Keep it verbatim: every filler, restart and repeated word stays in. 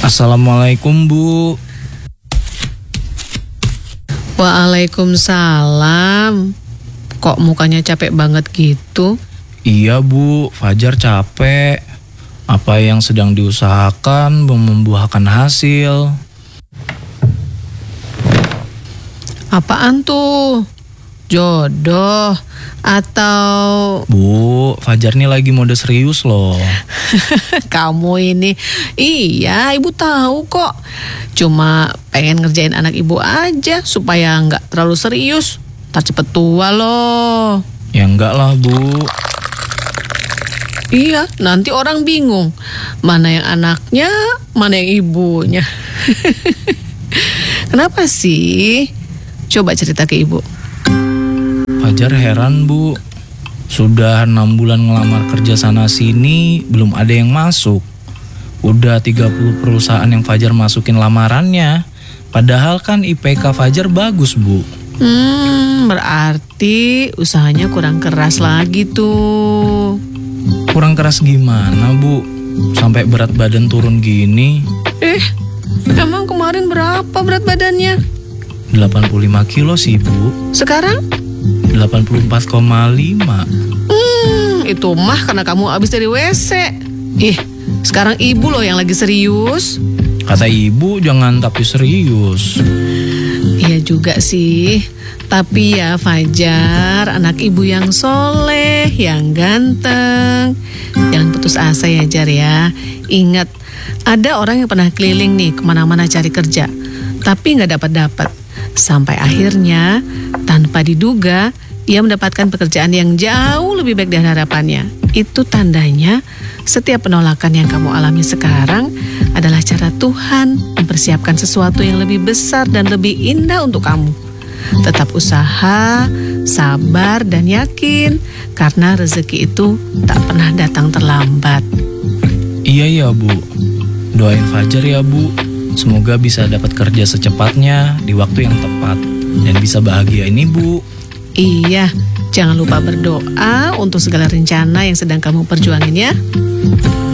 Assalamualaikum, Bu. Waalaikumsalam. Kok mukanya capek banget gitu? Iya, Bu, Fajar capek. Apa yang sedang diusahakan belum membuahkan hasil. Apaan tuh? Jodoh atau... Bu, Fajar nih lagi mode serius loh. Kamu ini, iya ibu tahu kok. Cuma pengen ngerjain anak ibu aja supaya nggak terlalu serius. Ntar cepet tua loh. Ya enggak lah, Bu. Iya, nanti orang bingung. Mana yang anaknya, mana yang ibunya. Kenapa sih? Coba cerita ke ibu. Fajar heran, Bu. Sudah enam bulan ngelamar kerja sana sini, belum ada yang masuk. Udah tiga puluh perusahaan yang Fajar masukin lamarannya. Padahal kan I P K Fajar bagus, Bu. Hmm, berarti usahanya kurang keras lagi tuh. Kurang keras gimana, Bu? Sampai berat badan turun gini. Eh, emang kemarin berapa berat badannya? delapan puluh lima kilo sih, Bu. Sekarang? delapan puluh empat koma lima. Hmm, itu mah karena kamu habis dari W C. Ih, sekarang ibu loh yang lagi serius. Kata ibu jangan tapi serius. Iya juga sih. Tapi ya Fajar, anak ibu yang soleh, yang ganteng. Jangan putus asa ya Jar ya. Ingat, ada orang yang pernah keliling nih kemana-mana cari kerja, tapi nggak dapat-dapat. Sampai akhirnya, tanpa diduga, ia mendapatkan pekerjaan yang jauh lebih baik dari harapannya. Itu tandanya setiap penolakan yang kamu alami sekarang adalah cara Tuhan mempersiapkan sesuatu yang lebih besar dan lebih indah untuk kamu. Tetap usaha, sabar, dan yakin, karena rezeki itu tak pernah datang terlambat. Iya ya, Bu. Doain Fajar ya, Bu. Semoga bisa dapat kerja secepatnya di waktu yang tepat dan bisa bahagiain Ibu. Iya, jangan lupa berdoa untuk segala rencana yang sedang kamu perjuangin ya.